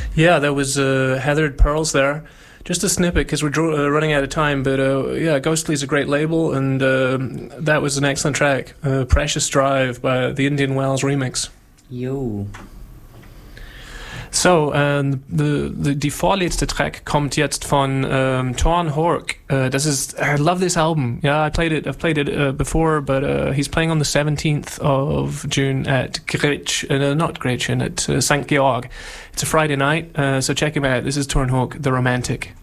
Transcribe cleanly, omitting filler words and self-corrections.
Yeah, there was Heathered Pearls there. Just a snippet because we're running out of time, but yeah, Ghostly is a great label, and that was an excellent track. Precious Drive by the Indian Wells remix. Jo. So, die vorletzte Track kommt jetzt von Torn Hork. I love this album. Yeah, I've played it before, but he's playing on the 17th of June at not Gretchen, at St. Georg. It's a Friday night, so check him out. This is Torn Hork, The Romantic.